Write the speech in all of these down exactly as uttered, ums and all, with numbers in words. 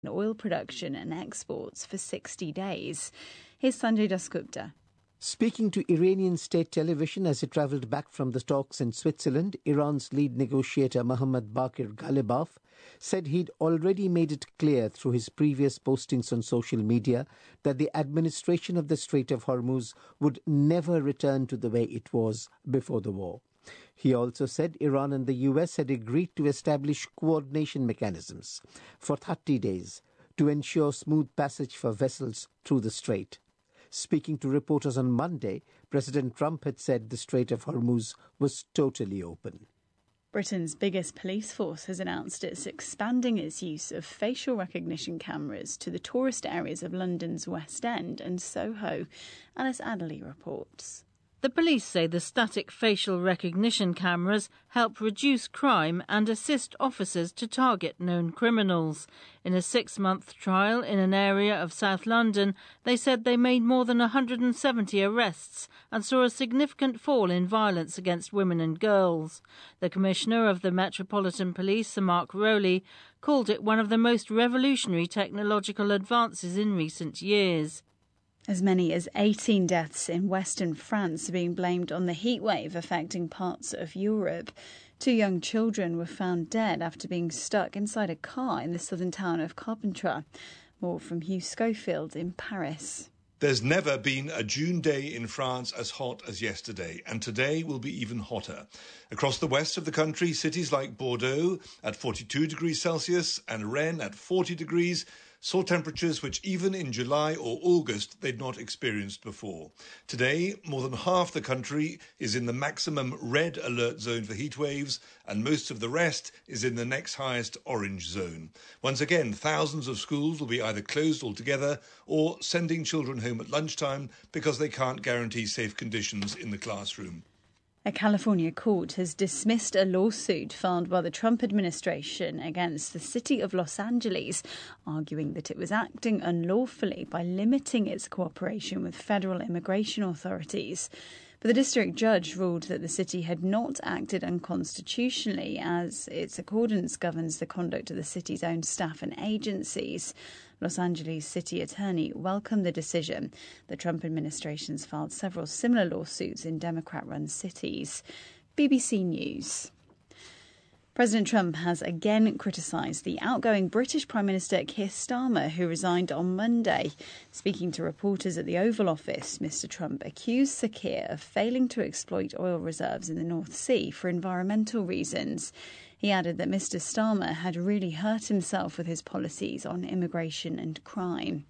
oil production and exports for sixty days. Here's Sanjay Dasgupta. Speaking to Iranian state television as he travelled back from the talks in Switzerland, Iran's lead negotiator Mohammad Baqir Ghalibaf said he'd already made it clear through his previous postings on social media that the administration of the Strait of Hormuz would never return to the way it was before the war. He also said Iran and the U S had agreed to establish coordination mechanisms for thirty days to ensure smooth passage for vessels through the strait. Speaking to reporters on Monday, President Trump had said the Strait of Hormuz was totally open. Britain's biggest police force has announced it's expanding its use of facial recognition cameras to the tourist areas of London's West End and Soho. Alice Adderley reports. The police say the static facial recognition cameras help reduce crime and assist officers to target known criminals. In a six-month trial in an area of South London, they said they made more than one hundred seventy arrests and saw a significant fall in violence against women and girls. The Commissioner of the Metropolitan Police, Sir Mark Rowley, called it one of the most revolutionary technological advances in recent years. As many as eighteen deaths in western France are being blamed on the heatwave affecting parts of Europe. Two young children were found dead after being stuck inside a car in the southern town of Carpentras. More from Hugh Schofield in Paris. There's never been a June day in France as hot as yesterday, and today will be even hotter. Across the west of the country, cities like Bordeaux at forty-two degrees Celsius and Rennes at forty degrees saw temperatures which even in July or August they'd not experienced before. Today, more than half the country is in the maximum red alert zone for heat waves, and most of the rest is in the next highest orange zone. Once again, thousands of schools will be either closed altogether or sending children home at lunchtime because they can't guarantee safe conditions in the classroom. A California court has dismissed a lawsuit filed by the Trump administration against the city of Los Angeles, arguing that it was acting unlawfully by limiting its cooperation with federal immigration authorities. But the district judge ruled that the city had not acted unconstitutionally, as its accordance governs the conduct of the city's own staff and agencies. Los Angeles city attorney welcomed the decision. The Trump administration's filed several similar lawsuits in Democrat-run cities. B B C News. President Trump has again criticised the outgoing British Prime Minister Keir Starmer, who resigned on Monday. Speaking to reporters at the Oval Office, Mr Trump accused Sir Keir of failing to exploit oil reserves in the North Sea for environmental reasons. He added that Mr Starmer had really hurt himself with his policies on immigration and crime.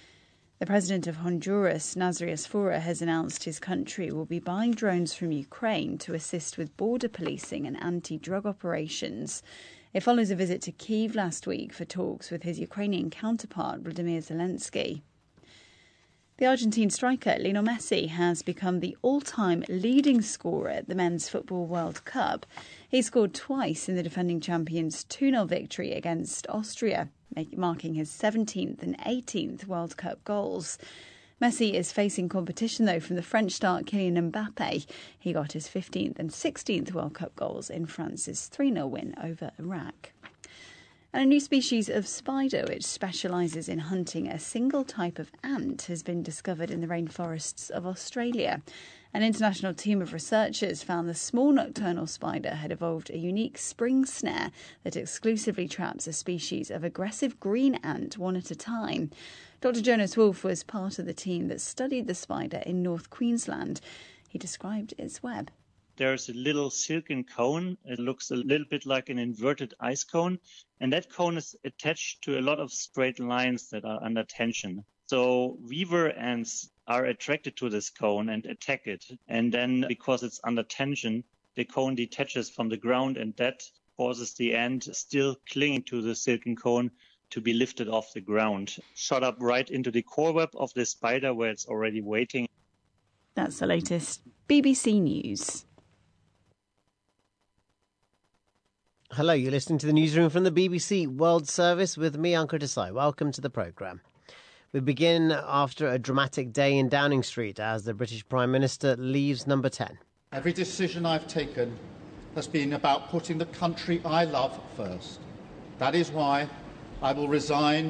The president of Honduras, Nasrius Fura, has announced his country will be buying drones from Ukraine to assist with border policing and anti-drug operations. It follows a visit to Kyiv last week for talks with his Ukrainian counterpart, Volodymyr Zelensky. The Argentine striker Lionel Messi has become the all-time leading scorer at the Men's Football World Cup. He scored twice in the defending champions' two nil victory against Austria, marking his seventeenth and eighteenth World Cup goals. Messi is facing competition, though, from the French star Kylian Mbappe. He got his fifteenth and sixteenth World Cup goals in France's three nil win over Iraq. And a new species of spider, which specialises in hunting a single type of ant, has been discovered in the rainforests of Australia. An international team of researchers found the small nocturnal spider had evolved a unique spring snare that exclusively traps a species of aggressive green ant one at a time. Doctor Jonas Wolff was part of the team that studied the spider in North Queensland. He described its web. There's a little silken cone. It looks a little bit like an inverted ice cone. And that cone is attached to a lot of straight lines that are under tension. So weaver ants are attracted to this cone and attack it. And then because it's under tension, the cone detaches from the ground, and that causes the ant still clinging to the silken cone to be lifted off the ground, shot up right into the core web of the spider where it's already waiting. That's the latest B B C News. Hello, you're listening to the newsroom from the B B C World Service with me, Ankur Desai. Welcome to the programme. We begin after a dramatic day in Downing Street as the British Prime Minister leaves Number ten. Every decision I've taken has been about putting the country I love first. That is why I will resign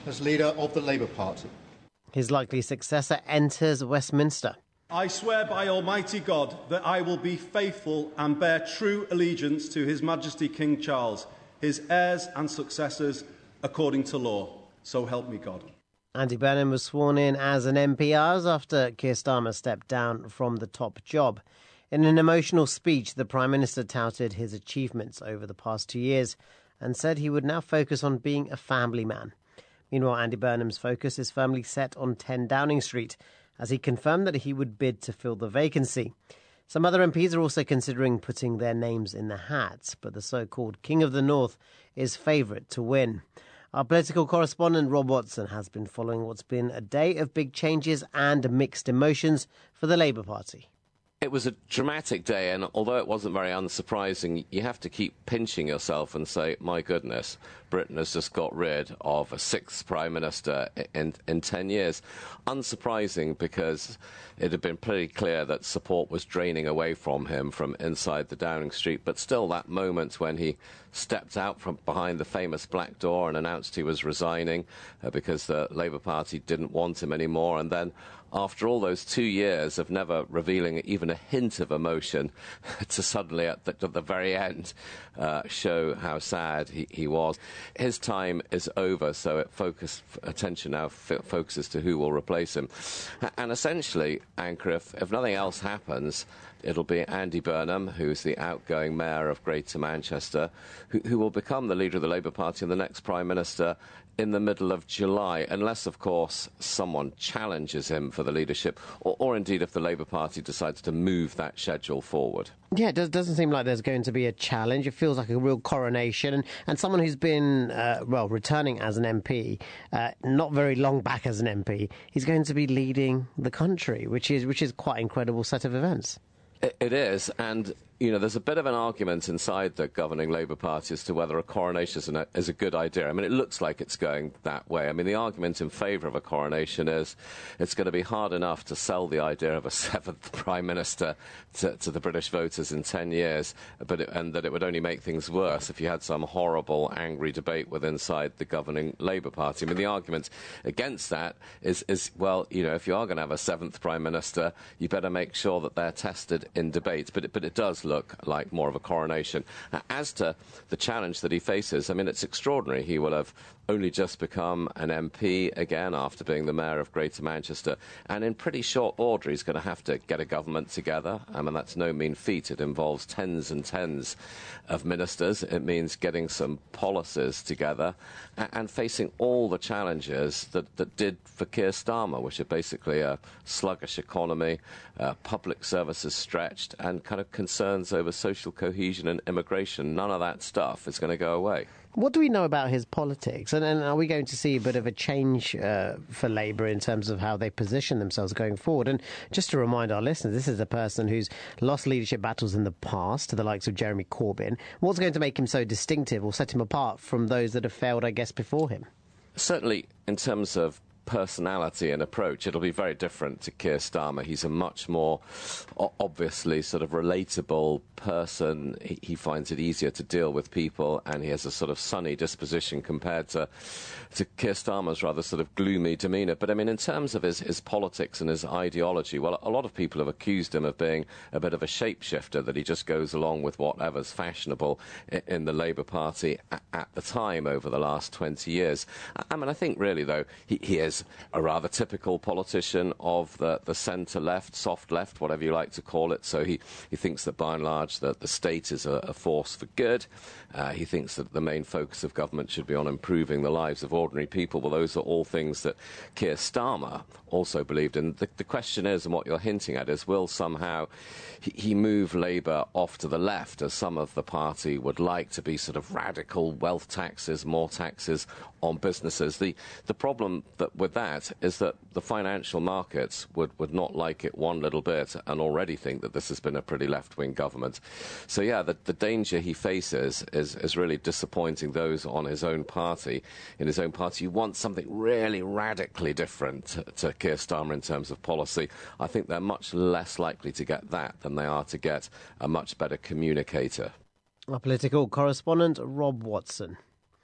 as leader of the Labour Party. His likely successor enters Westminster. I swear by Almighty God that I will be faithful and bear true allegiance to His Majesty King Charles, his heirs and successors, according to law. So help me God. Andy Burnham was sworn in as an M P hours after Keir Starmer stepped down from the top job. In an emotional speech, the Prime Minister touted his achievements over the past two years and said he would now focus on being a family man. Meanwhile, Andy Burnham's focus is firmly set on ten Downing Street, as he confirmed that he would bid to fill the vacancy. Some other M Ps are also considering putting their names in the hat, but the so-called King of the North is favourite to win. Our political correspondent Rob Watson has been following what's been a day of big changes and mixed emotions for the Labour Party. It was a dramatic day, and although it wasn't very unsurprising, you have to keep pinching yourself and say, my goodness, Britain has just got rid of a sixth Prime Minister in, in ten years. Unsurprising, because it had been pretty clear that support was draining away from him from inside the Downing Street, but still that moment when he stepped out from behind the famous black door and announced he was resigning uh, because the Labour Party didn't want him anymore, and then after all those two years of never revealing even a hint of emotion, to suddenly at the, at the very end uh, show how sad he, he was. His time is over, so it focus, attention now f- focuses to who will replace him. And essentially, Anchor, if, if nothing else happens, it'll be Andy Burnham, who's the outgoing mayor of Greater Manchester, who, who will become the leader of the Labour Party and the next Prime Minister in the middle of July, unless, of course, someone challenges him for the leadership, or, or indeed if the Labour Party decides to move that schedule forward. Yeah, it does, doesn't seem like there's going to be a challenge. It feels like a real coronation. And, and someone who's been, uh, well, returning as an M P, uh, not very long back as an M P, he's going to be leading the country, which is, which is quite an incredible set of events. It, it is, and you know, there's a bit of an argument inside the governing Labour Party as to whether a coronation is, an, is a good idea. I mean, it looks like it's going that way. I mean, the argument in favour of a coronation is it's going to be hard enough to sell the idea of a seventh Prime Minister to, to the British voters in ten years, but it, and that it would only make things worse if you had some horrible, angry debate with inside the governing Labour Party. I mean, the argument against that is, is well, you know, if you are going to have a seventh Prime Minister, you better make sure that they're tested in debate. But it, but it does look like more of a coronation. Uh, as to the challenge that he faces, I mean, it's extraordinary. He will have only just become an M P again after being the mayor of Greater Manchester, and in pretty short order he's going to have to get a government together. I mean, that's no mean feat. It involves tens and tens of ministers. It means getting some policies together and, and facing all the challenges that, that did for Keir Starmer, which are basically a sluggish economy, uh, public services stretched, and kind of concerns over social cohesion and immigration. None of that stuff is going to go away. What do we know about his politics? And, and are we going to see a bit of a change uh, for Labour in terms of how they position themselves going forward? And just to remind our listeners, this is a person who's lost leadership battles in the past to the likes of Jeremy Corbyn. What's going to make him so distinctive or set him apart from those that have failed, I guess, before him? Certainly, in terms of personality and approach, it'll be very different to Keir Starmer. He's a much more obviously sort of relatable person. He, he finds it easier to deal with people, and he has a sort of sunny disposition compared to to Keir Starmer's rather sort of gloomy demeanour. But I mean, in terms of his, his politics and his ideology, well, a lot of people have accused him of being a bit of a shapeshifter, that he just goes along with whatever's fashionable in, in the Labour Party at, at the time over the last twenty years. I mean, I think really, though, he, he is a rather typical politician of the, the centre-left, soft-left, whatever you like to call it. So he, he thinks that, by and large, that the state is a, a force for good. Uh, he thinks that the main focus of government should be on improving the lives of ordinary people. Well, those are all things that Keir Starmer also believed in. The, the question is, and what you're hinting at, is will somehow he, he move Labour off to the left, as some of the party would like, to be sort of radical wealth taxes, more taxes on businesses. The, the problem that with that is that the financial markets would, would not like it one little bit, and already think that this has been a pretty left-wing government. So, yeah, the, the danger he faces is, is really disappointing those on his own party. In his own party, you want something really radically different to, to Keir Starmer in terms of policy. I think they're much less likely to get that than they are to get a much better communicator. Our political correspondent, Rob Watson.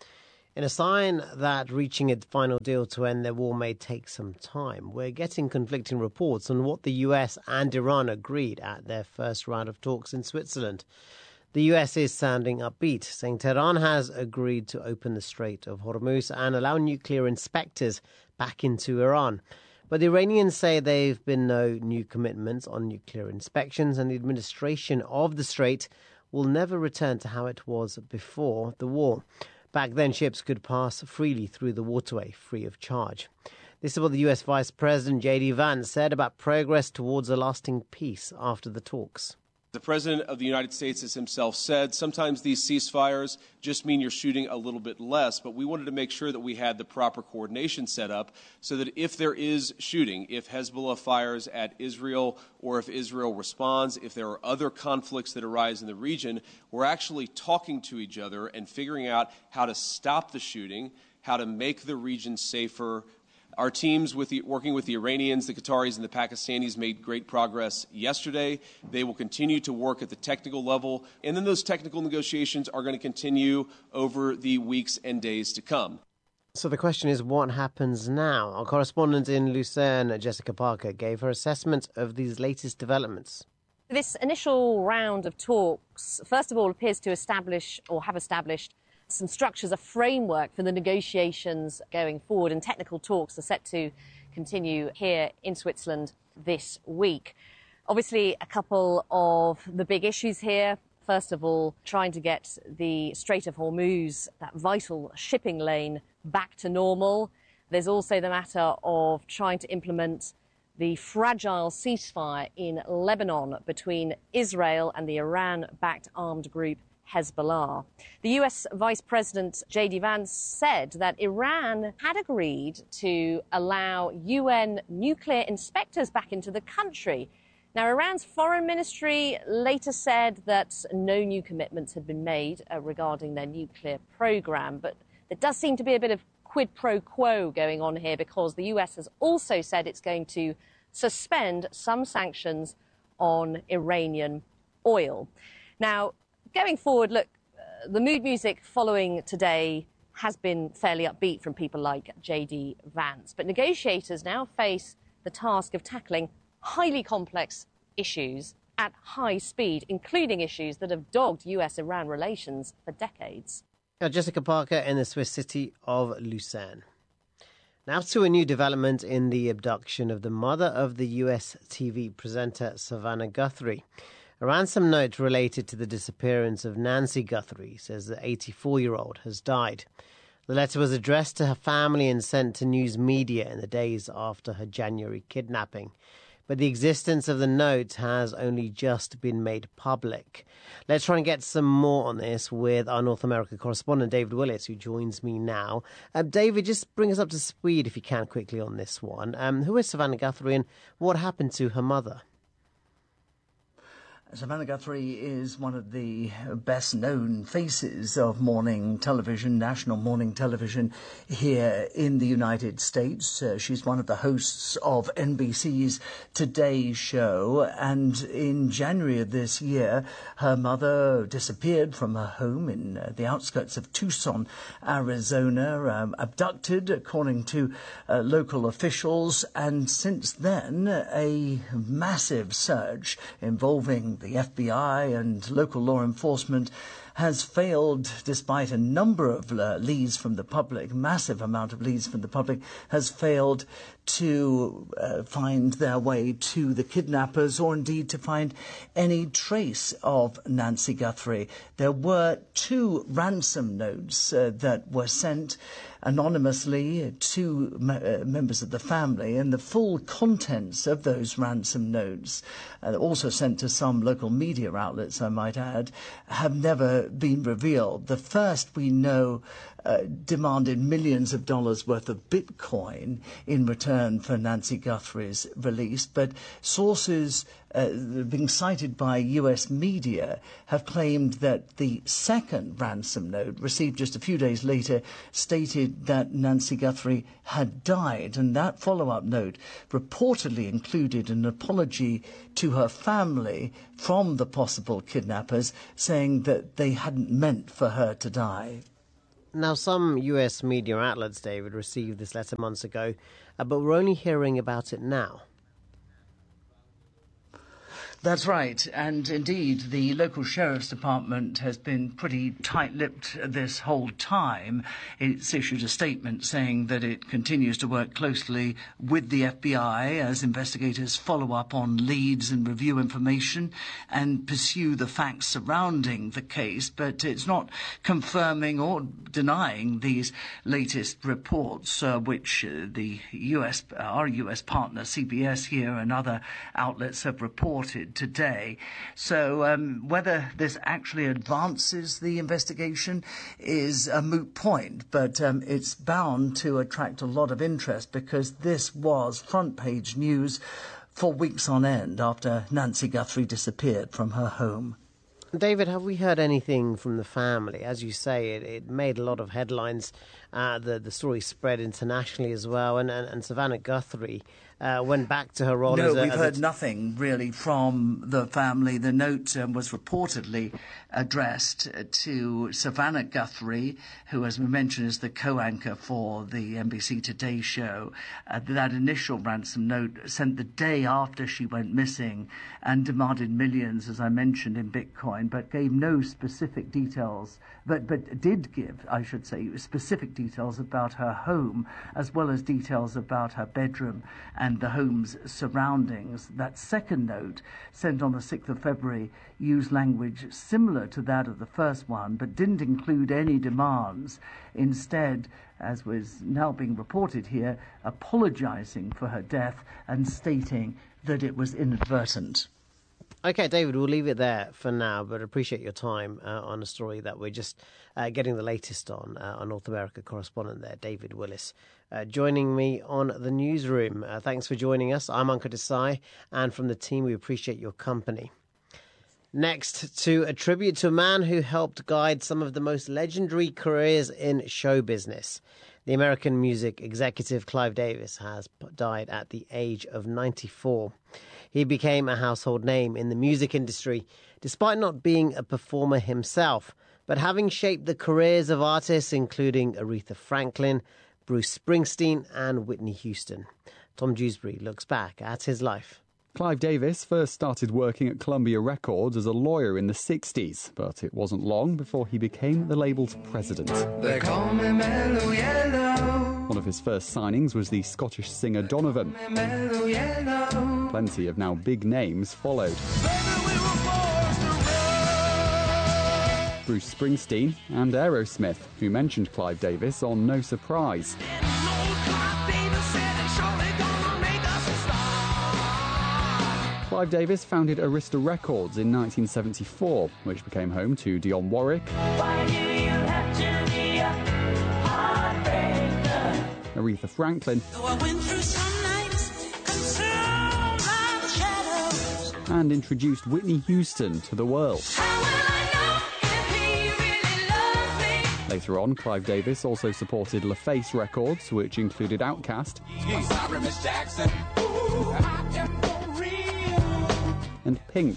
In a sign that reaching a final deal to end their war may take some time, we're getting conflicting reports on what the U S and Iran agreed at their first round of talks in Switzerland. The U S is sounding upbeat, saying Tehran has agreed to open the Strait of Hormuz and allow nuclear inspectors back into Iran. But the Iranians say there have been no new commitments on nuclear inspections, and the administration of the strait will never return to how it was before the war. Back then, ships could pass freely through the waterway, free of charge. This is what the U S Vice President J D Vance said about progress towards a lasting peace after the talks. The President of the United States has himself said sometimes these ceasefires just mean you're shooting a little bit less, but we wanted to make sure that we had the proper coordination set up so that if there is shooting, if Hezbollah fires at Israel or if Israel responds, if there are other conflicts that arise in the region, we're actually talking to each other and figuring out how to stop the shooting, how to make the region safer. Our teams, with the, working with the Iranians, the Qataris, and the Pakistanis, made great progress yesterday. They will continue to work at the technical level, and then those technical negotiations are going to continue over the weeks and days to come. So the question is, what happens now? Our correspondent in Lucerne, Jessica Parker, gave her assessment of these latest developments. This initial round of talks, first of all, appears to establish or have established some structures, a framework for the negotiations going forward, and technical talks are set to continue here in Switzerland this week. Obviously, a couple of the big issues here. First of all, trying to get the Strait of Hormuz, that vital shipping lane, back to normal. There's also the matter of trying to implement the fragile ceasefire in Lebanon between Israel and the Iran-backed armed group Hezbollah. The U S Vice President J D Vance said that Iran had agreed to allow U N nuclear inspectors back into the country. Now, Iran's foreign ministry later said that no new commitments had been made uh, regarding their nuclear program, but there does seem to be a bit of quid pro quo going on here, because the U S has also said it's going to suspend some sanctions on Iranian oil. Now, going forward, look, uh, the mood music following today has been fairly upbeat from people like J D Vance. But negotiators now face the task of tackling highly complex issues at high speed, including issues that have dogged U S Iran relations for decades. Now, Jessica Parker in the Swiss city of Lucerne. Now to a new development in the abduction of the mother of the U S T V presenter Savannah Guthrie. A ransom note related to the disappearance of Nancy Guthrie says the eighty-four-year-old has died. The letter was addressed to her family and sent to news media in the days after her January kidnapping. But the existence of the note has only just been made public. Let's try and get some more on this with our North America correspondent, David Willis, who joins me now. Uh, David, just bring us up to speed, if you can, quickly on this one. Um, who is Savannah Guthrie and what happened to her mother? Savannah Guthrie is one of the best-known faces of morning television, national morning television here in the United States. Uh, she's one of the hosts of N B C's Today Show, and in January of this year, her mother disappeared from her home in uh, the outskirts of Tucson, Arizona, um, abducted, according to uh, local officials, and since then, a massive search involving the F B I and local law enforcement has failed, despite a number of uh, leads from the public, massive amount of leads from the public, has failed to uh, find their way to the kidnappers or indeed to find any trace of Nancy Guthrie. There were two ransom notes uh, that were sent anonymously to uh, members of the family, and the full contents of those ransom notes, uh, also sent to some local media outlets, I might add, have never been revealed. The first, we know, uh, demanded millions of dollars worth of Bitcoin in return for Nancy Guthrie's release, but sources uh, being cited by U S media have claimed that the second ransom note, received just a few days later, stated that Nancy Guthrie had died, and that follow-up note reportedly included an apology to her family from the possible kidnappers, saying that they hadn't meant for her to die. Now, some U S media outlets, David, received this letter months ago, uh, but we're only hearing about it now. That's right, and indeed the local sheriff's department has been pretty tight-lipped this whole time. It's issued a statement saying that it continues to work closely with the F B I as investigators follow up on leads and review information and pursue the facts surrounding the case, but it's not confirming or denying these latest reports, uh, which uh, the U S, our U S partner C B S here and other outlets have reported today. So um, whether this actually advances the investigation is a moot point, but um, it's bound to attract a lot of interest because this was front page news for weeks on end after Nancy Guthrie disappeared from her home. David, have we heard anything from the family? As you say, it, it made a lot of headlines. Uh, the, the story spread internationally as well, and, and, and Savannah Guthrie uh, went back to her role no, as a... No, we've as heard a t- nothing really from the family. The note um, was reportedly addressed to Savannah Guthrie, who, as we mentioned, is the co-anchor for the N B C Today show. Uh, that initial ransom note sent the day after she went missing and demanded millions, as I mentioned, in Bitcoin, but gave no specific details, but, but did give, I should say, specific details about her home, as well as details about her bedroom and the home's surroundings. That second note, sent on the sixth of February, used language similar to that of the first one, but didn't include any demands. Instead, as was now being reported here, apologizing for her death and stating that it was inadvertent. Okay, David, we'll leave it there for now, but appreciate your time uh, on a story that we're just uh, getting the latest on. Uh, our North America correspondent there, David Willis, uh, joining me on the newsroom. Uh, thanks for joining us. I'm Ankur Desai, and from the team, we appreciate your company. Next, to a tribute to a man who helped guide some of the most legendary careers in show business. The American music executive Clive Davis has died at the age of ninety-four. He became a household name in the music industry, despite not being a performer himself, but having shaped the careers of artists including Aretha Franklin, Bruce Springsteen and Whitney Houston. Tom Dewsbury looks back at his life. Clive Davis first started working at Columbia Records as a lawyer in the sixties, but it wasn't long before he became the label's president. They call me Mellow Yellow. One of his first signings was the Scottish singer Donovan. Mellow Yellow. Plenty of now big names followed. Bruce Springsteen and Aerosmith, who mentioned Clive Davis on No Surprise. Clive Davis founded Arista Records in nineteen seventy-four, which became home to Dionne Warwick, Aretha Franklin, and introduced Whitney Houston to the world. Later on, Clive Davis also supported LaFace Records, which included Outkast and Pink.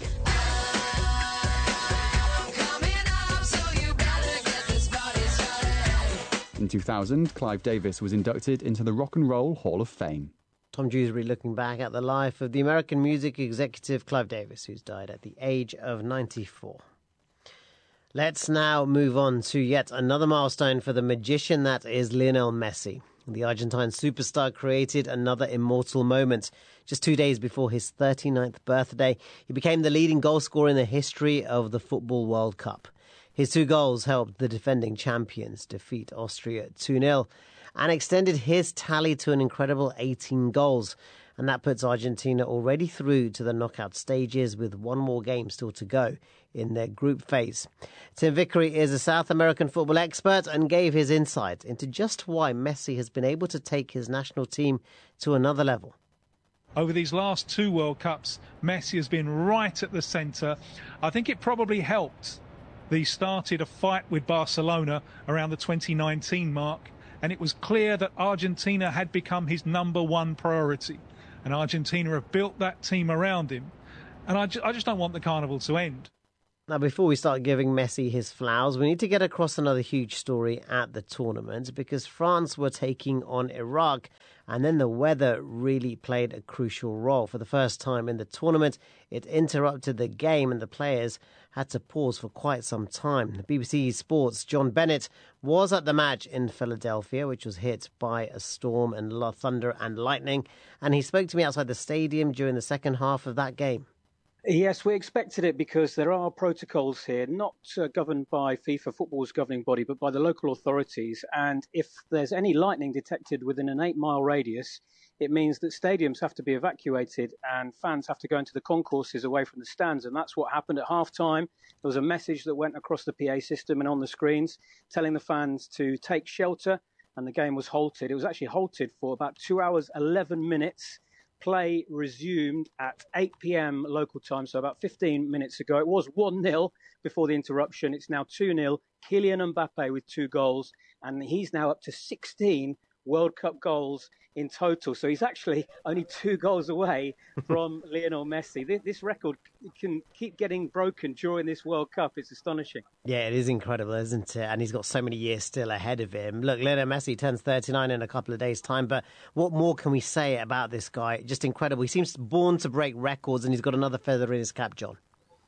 In two thousand, Clive Davis was inducted into the Rock and Roll Hall of Fame. Tom Dewsbury looking back at the life of the American music executive Clive Davis, who's died at the age of ninety-four. Let's now move on to yet another milestone for the magician that is Lionel Messi. The Argentine superstar created another immortal moment. Just two days before his thirty-ninth birthday, he became the leading goal scorer in the history of the Football World Cup. His two goals helped the defending champions defeat Austria two nil and extended his tally to an incredible eighteen goals. And that puts Argentina already through to the knockout stages with one more game still to go in their group phase. Tim Vickery is a South American football expert and gave his insight into just why Messi has been able to take his national team to another level. Over these last two World Cups, Messi has been right at the centre. I think it probably helped that he started a fight with Barcelona around the twenty nineteen mark, and it was clear that Argentina had become his number one priority. And Argentina have built that team around him. And I, ju- I just don't want the carnival to end. Now, before we start giving Messi his flowers, we need to get across another huge story at the tournament because France were taking on Iraq, and then the weather really played a crucial role. For the first time in the tournament, it interrupted the game and the players had to pause for quite some time. B B C Sports' John Bennett was at the match in Philadelphia, which was hit by a storm and thunder and lightning, and he spoke to me outside the stadium during the second half of that game. Yes, we expected it because there are protocols here, not uh, governed by FIFA, football's governing body, but by the local authorities. And if there's any lightning detected within an eight-mile radius, it means that stadiums have to be evacuated and fans have to go into the concourses away from the stands. And that's what happened at half-time. There was a message that went across the P A system and on the screens telling the fans to take shelter, and the game was halted. It was actually halted for about two hours, eleven minutes. Play resumed at eight p.m. local time, so about fifteen minutes ago. It was one nil before the interruption. It's now two nil. Kylian Mbappe with two goals, and he's now up to sixteen World Cup goals in total. So he's actually only two goals away from Lionel Messi. This record can keep getting broken during this World Cup. It's astonishing. Yeah, it is incredible, isn't it? And he's got so many years still ahead of him. Look, Lionel Messi turns thirty-nine in a couple of days' time, but what more can we say about this guy? Just incredible. He seems born to break records, and he's got another feather in his cap, John.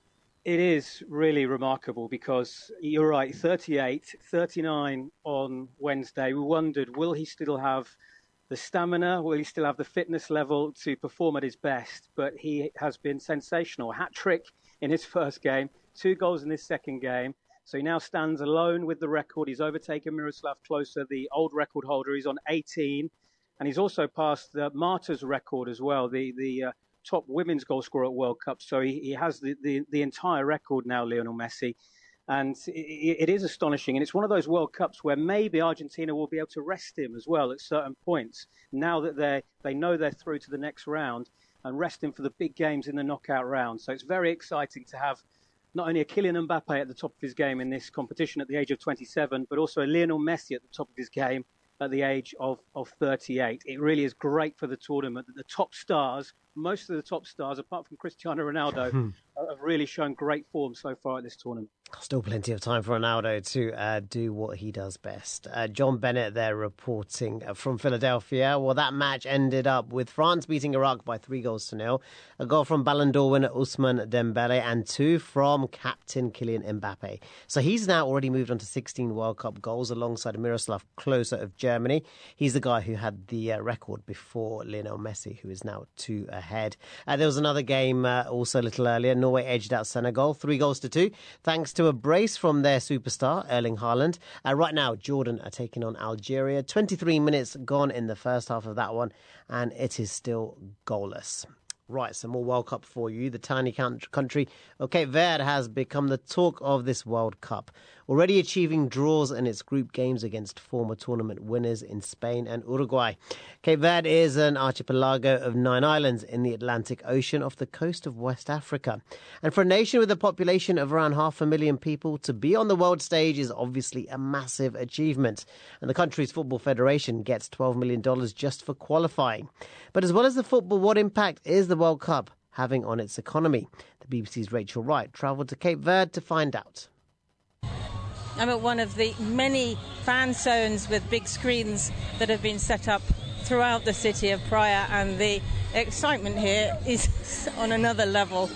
It is really remarkable because you're right, thirty-eight, thirty-nine on Wednesday. We wondered, will he still have the stamina? Will he still have the fitness level to perform at his best? But he has been sensational. Hat-trick in his first game, two goals in his second game. So he now stands alone with the record. He's overtaken Miroslav Klose, the old record holder. He's on eighteen. And he's also passed the Marta's record as well, the, the uh, top women's goal scorer at World Cup. So he, he has the, the, the entire record now, Lionel Messi. And it, it is astonishing. And it's one of those World Cups where maybe Argentina will be able to rest him as well at certain points, now that they they know they're through to the next round, and rest him for the big games in the knockout round. So it's very exciting to have not only a Kylian Mbappe at the top of his game in this competition at the age of twenty-seven, but also a Lionel Messi at the top of his game at the age of, of thirty-eight. It really is great for the tournament that the top stars, most of the top stars, apart from Cristiano Ronaldo, have really shown great form so far at this tournament. Still plenty of time for Ronaldo to uh, do what he does best. Uh, John Bennett there reporting from Philadelphia. Well, that match ended up with France beating Iraq by three goals to nil. A goal from Ballon d'Or winner Ousmane Dembele and two from captain Kylian Mbappe. So he's now already moved on to sixteen World Cup goals alongside Miroslav Klose of Germany. He's the guy who had the uh, record before Lionel Messi, who is now two ahead. Uh, there was another game uh, also a little earlier. Norway edged out Senegal, three goals to two, thanks to a brace from their superstar, Erling Haaland. Uh, right now, Jordan are taking on Algeria. twenty-three minutes gone in the first half of that one, and it is still goalless. Right, some more World Cup for you. The tiny country of Cape Verde has become the talk of this World Cup, already achieving draws in its group games against former tournament winners in Spain and Uruguay. Cape Verde is an archipelago of nine islands in the Atlantic Ocean off the coast of West Africa. And for a nation with a population of around half a million people, to be on the world stage is obviously a massive achievement. And the country's football federation gets twelve million dollars just for qualifying. But as well as the football, what impact is the World Cup having on its economy? The B B C's Rachel Wright travelled to Cape Verde to find out. I'm at one of the many fan zones with big screens that have been set up throughout the city of Praia, and the excitement here is on another level.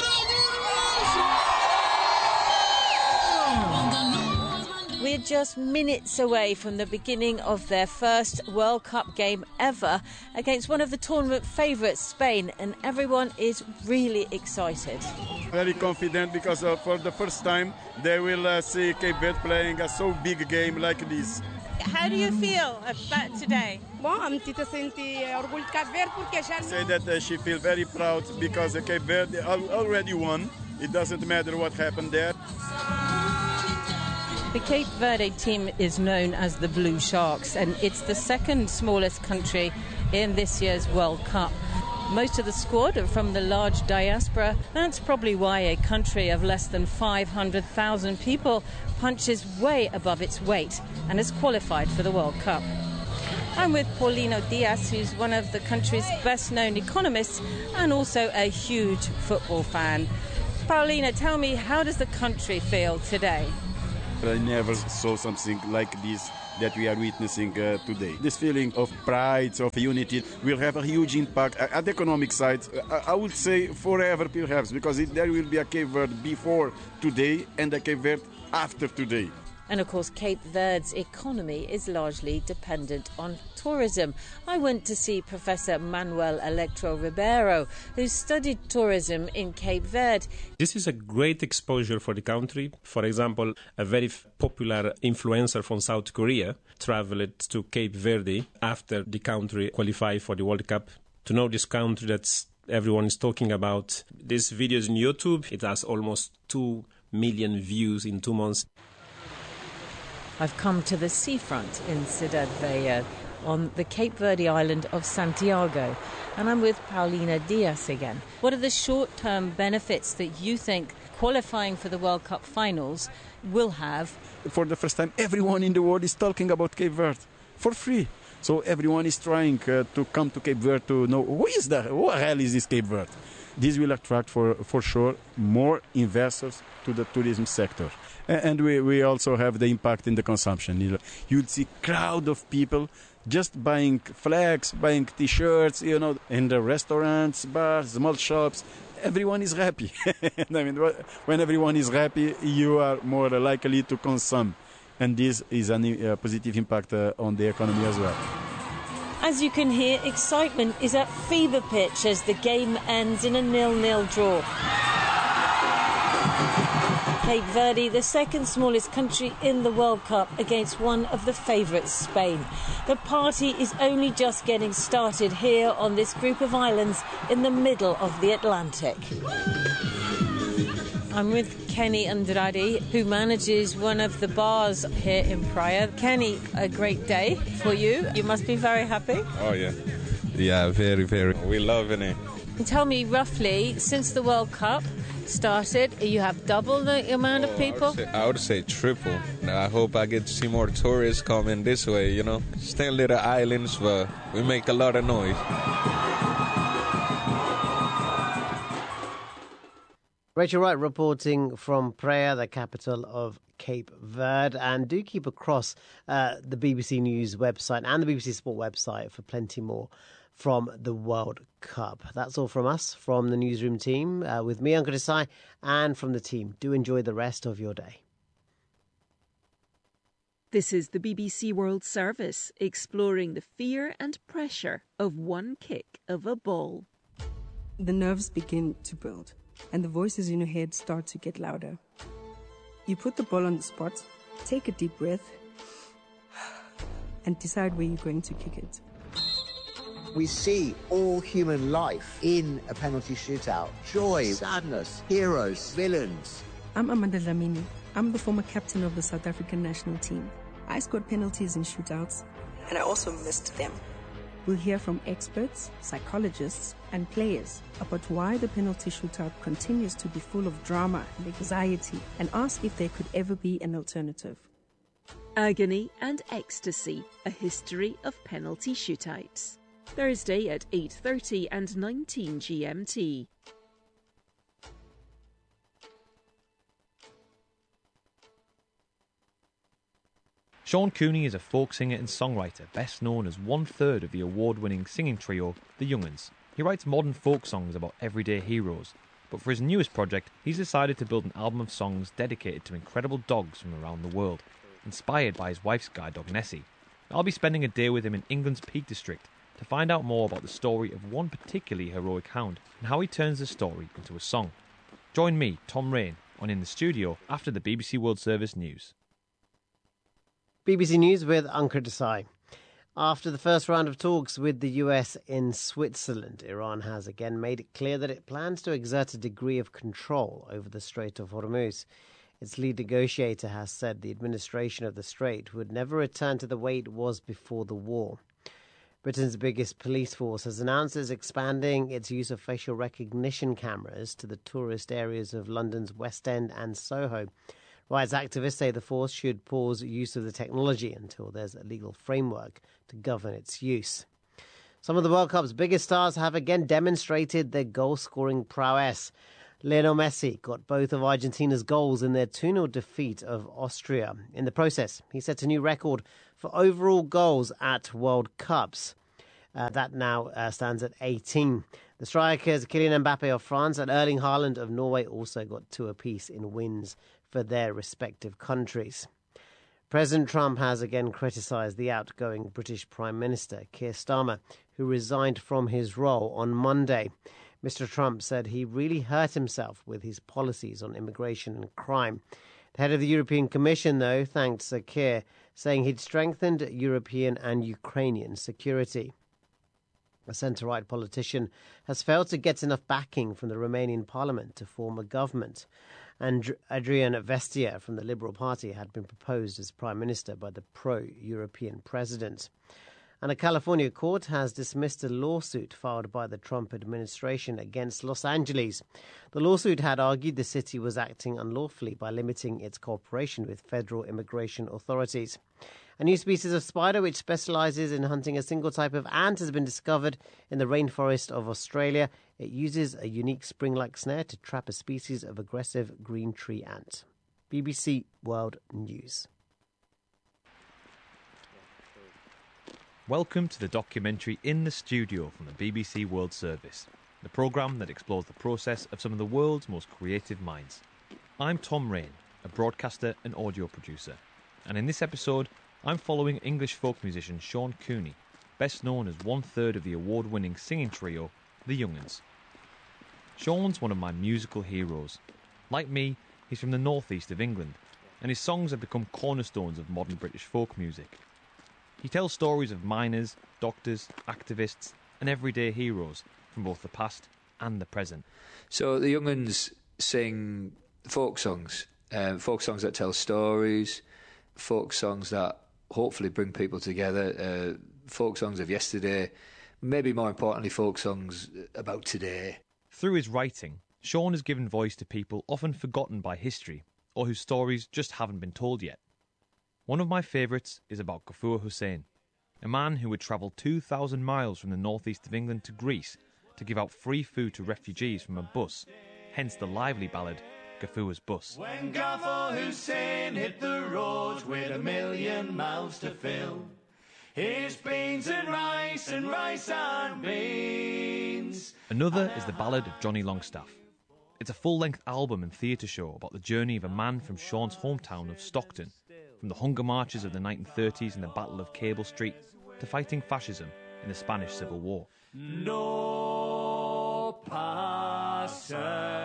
We're just minutes away from the beginning of their first World Cup game ever against one of the tournament favourites, Spain, and everyone is really excited. Very confident because uh, for the first time they will uh, see Cape Verde playing a so big game like this. How do you feel about today? Say that uh, she feels very proud because uh, Cape Verde already won. It doesn't matter what happened there. The Cape Verde team is known as the Blue Sharks, and it's the second smallest country in this year's World Cup. Most of the squad are from the large diaspora. That's probably why a country of less than five hundred thousand people punches way above its weight and has qualified for the World Cup. I'm with Paulino Diaz, who's one of the country's best-known economists and also a huge football fan. Paulina, tell me, how does the country feel today? I never saw something like this that we are witnessing uh, today. This feeling of pride, of unity, will have a huge impact at the economic side. I, I would say forever, perhaps, because it, there will be a Cape Verde before today and a Cape Verde after today. And of course, Cape Verde's economy is largely dependent on tourism. I went to see Professor Manuel Electro Ribeiro, who studied tourism in Cape Verde. This is a great exposure for the country. For example, a very popular influencer from South Korea traveled to Cape Verde after the country qualified for the World Cup. To know this country that everyone is talking about, this video is on YouTube. It has almost two million views in two months. I've come to the seafront in Cidade Vella on the Cape Verde island of Santiago, and I'm with Paulina Diaz again. What are the short-term benefits that you think qualifying for the World Cup finals will have? For the first time, everyone in the world is talking about Cape Verde for free. So everyone is trying uh, to come to Cape Verde to know who is that, who the hell is this Cape Verde? This will attract, for, for sure, more investors to the tourism sector. And we, we also have the impact in the consumption. You know, you'd see crowd of people just buying flags, buying T-shirts, you know, in the restaurants, bars, small shops. Everyone is happy. I mean, when everyone is happy, you are more likely to consume. And this is a uh, positive impact uh, on the economy as well. As you can hear, excitement is at fever pitch as the game ends in a nil-nil draw. Cape Verde, the second smallest country in the World Cup, against one of the favourites, Spain. The party is only just getting started here on this group of islands in the middle of the Atlantic. I'm with Kenny Andrade, who manages one of the bars here in Praia. Kenny, a great day for you. You must be very happy. Oh, yeah. Yeah, very, very. We love it. Tell me, roughly, since the World Cup started, you have doubled the amount oh, of people? I would, say, I would say triple. I hope I get to see more tourists coming this way, you know. Still little islands, but we make a lot of noise. Rachel Wright reporting from Praia, the capital of Cape Verde. And do keep across uh, the B B C News website and the B B C Sport website for plenty more from the World Cup. That's all from us, from the newsroom team, uh, with me, Ankur Desai, and from the team. Do enjoy the rest of your day. This is the B B C World Service, exploring the fear and pressure of one kick of a ball. The nerves begin to build, and the voices in your head start to get louder. You put the ball on the spot, take a deep breath, and decide where you're going to kick it. We see all human life in a penalty shootout. Joy, sadness, heroes, villains. I'm Amanda Dlamini. I'm the former captain of the South African national team. I scored penalties in shootouts, and I also missed them. We'll hear from experts, psychologists, and players about why the penalty shootout continues to be full of drama and anxiety, and ask if there could ever be an alternative. Agony and Ecstasy, a history of penalty shootouts. Thursday at eight thirty and nineteen G M T. Sean Cooney is a folk singer and songwriter, best known as one-third of the award-winning singing trio, The Young'uns. He writes modern folk songs about everyday heroes, but for his newest project, he's decided to build an album of songs dedicated to incredible dogs from around the world, inspired by his wife's guide dog Nessie. I'll be spending a day with him in England's Peak District to find out more about the story of one particularly heroic hound and how he turns the story into a song. Join me, Tom Rain, on In the Studio after the B B C World Service news. B B C News with Ankur Desai. After the first round of talks with the U S in Switzerland, Iran has again made it clear that it plans to exert a degree of control over the Strait of Hormuz. Its lead negotiator has said the administration of the strait would never return to the way it was before the war. Britain's biggest police force has announced it's expanding its use of facial recognition cameras to the tourist areas of London's West End and Soho. Rights activists say the force should pause use of the technology until there's a legal framework to govern its use. Some of the World Cup's biggest stars have again demonstrated their goal-scoring prowess. Lionel Messi got both of Argentina's goals in their two nil defeat of Austria. In the process, he set a new record for overall goals at World Cups. Uh, that now uh, stands at eighteen. The strikers Kylian Mbappe of France and Erling Haaland of Norway also got two apiece in wins for their respective countries. President Trump has again criticised the outgoing British Prime Minister, Keir Starmer, who resigned from his role on Monday. Mister Trump said he really hurt himself with his policies on immigration and crime. The head of the European Commission, though, thanked Sir Keir, saying he'd strengthened European and Ukrainian security. A centre-right politician has failed to get enough backing from the Romanian parliament to form a government. And Adrian Vestia from the Liberal Party had been proposed as Prime Minister by the pro-European president. And a California court has dismissed a lawsuit filed by the Trump administration against Los Angeles. The lawsuit had argued the city was acting unlawfully by limiting its cooperation with federal immigration authorities. A new species of spider which specialises in hunting a single type of ant has been discovered in the rainforest of Australia. It uses a unique spring-like snare to trap a species of aggressive green tree ant. B B C World News. Welcome to the documentary In the Studio from the B B C World Service, the programme that explores the process of some of the world's most creative minds. I'm Tom Rain, a broadcaster and audio producer, and in this episode I'm following English folk musician Sean Cooney, best known as one-third of the award-winning singing trio The Young'uns. Sean's one of my musical heroes. Like me, he's from the northeast of England, and his songs have become cornerstones of modern British folk music. He tells stories of miners, doctors, activists and everyday heroes from both the past and the present. So the Young'uns sing folk songs, uh, folk songs that tell stories, folk songs that hopefully bring people together, uh, folk songs of yesterday, maybe more importantly folk songs about today. Through his writing, Sean has given voice to people often forgotten by history or whose stories just haven't been told yet. One of my favourites is about Ghaffur Hussain, a man who would travel two thousand miles from the northeast of England to Greece to give out free food to refugees from a bus, hence the lively ballad Ghaffur's Bus. When Ghaffur Hussain hit the road with a million mouths to fill, here's beans and rice and rice and beans. Another is the ballad of Johnny Longstaff. It's a full-length album and theatre show about the journey of a man from Sean's hometown of Stockton, from the hunger marches of the nineteen thirties and the Battle of Cable Street to fighting fascism in the Spanish Civil War. No passer